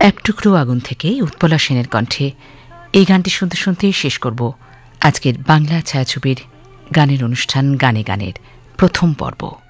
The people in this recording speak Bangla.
এক টুকরো আগুন থেকে উৎপলা সেনের কণ্ঠে এই গানটি শুনতে শুনতেই শেষ করব আজকের বাংলা ছায়াছবির গানের অনুষ্ঠান গানে গানের প্রথম পর্ব।